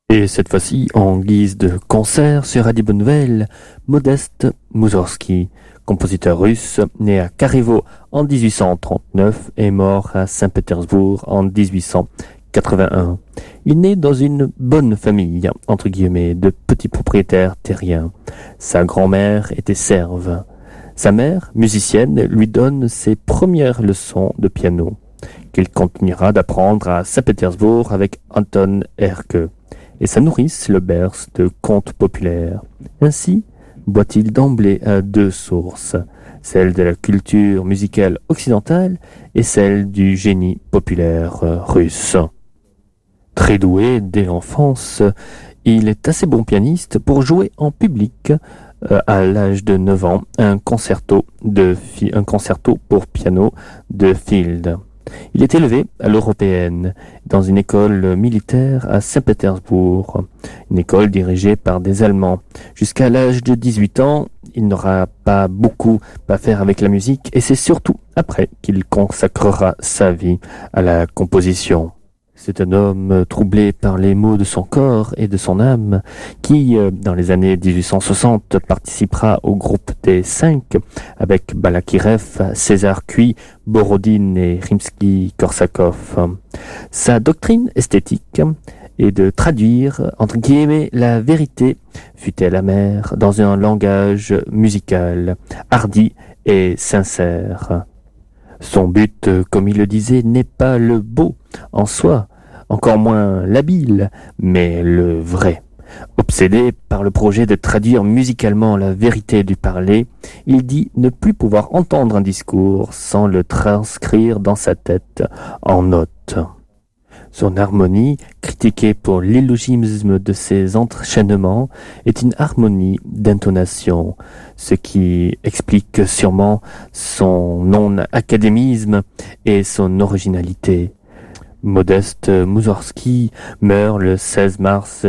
Et cette fois-ci, en guise de concert sur Radio Bonne Nouvelle, Modeste Moussorgsky, compositeur russe, né à Karevo en 1839 et mort à Saint-Pétersbourg en 1881. Il naît dans une bonne famille, entre guillemets, de petits propriétaires terriens. Sa grand-mère était serve. Sa mère, musicienne, lui donne ses premières leçons de piano, qu'il continuera d'apprendre à Saint-Pétersbourg avec Anton Erke. Et sa nourrice le berce de contes populaires. Ainsi, boit-il d'emblée à deux sources, celle de la culture musicale occidentale et celle du génie populaire russe. Très doué dès l'enfance, il est assez bon pianiste pour jouer en public à l'âge de 9 ans un concerto pour piano de Field. Il est élevé à l'européenne, dans une école militaire à Saint-Pétersbourg, une école dirigée par des Allemands. Jusqu'à l'âge de 18 ans, il n'aura pas beaucoup à faire avec la musique et c'est surtout après qu'il consacrera sa vie à la composition. C'est un homme troublé par les maux de son corps et de son âme qui, dans les années 1860, participera au groupe des 5 avec Balakirev, César Cui, Borodine et Rimsky-Korsakov. Sa doctrine esthétique est de traduire, entre guillemets, la vérité, fût-elle amère, dans un langage musical, hardi et sincère. Son but, comme il le disait, n'est pas le beau en soi, encore moins l'habile, mais le vrai. Obsédé par le projet de traduire musicalement la vérité du parler, il dit ne plus pouvoir entendre un discours sans le transcrire dans sa tête en notes. Son harmonie, critiquée pour l'illogisme de ses enchaînements, est une harmonie d'intonation, ce qui explique sûrement son non-académisme et son originalité. Modeste Moussorgsky meurt le 16 mars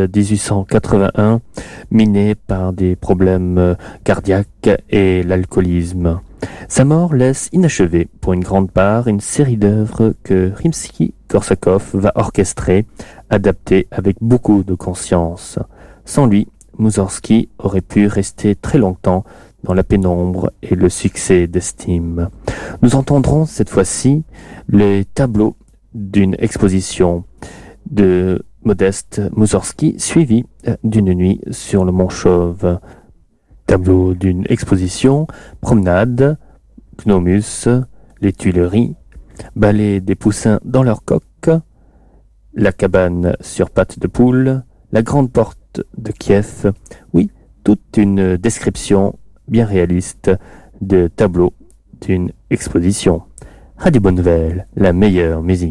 1881, miné par des problèmes cardiaques et l'alcoolisme. Sa mort laisse inachevée, pour une grande part, une série d'œuvres que Rimsky-Korsakov va orchestrer, adapter avec beaucoup de conscience. Sans lui, Moussorgsky aurait pu rester très longtemps dans la pénombre et le succès d'estime. Nous entendrons cette fois-ci les tableaux d'une exposition de Modeste Moussorgsky suivie d'une nuit sur le Mont Chauve. Tableau d'une exposition, promenade, Gnomus, les Tuileries, ballet des poussins dans leur coque, la cabane sur pattes de poule, la grande porte de Kiev. Oui, toute une description bien réaliste de tableau d'une exposition. Radio Bonne Nouvelle, la meilleure musique.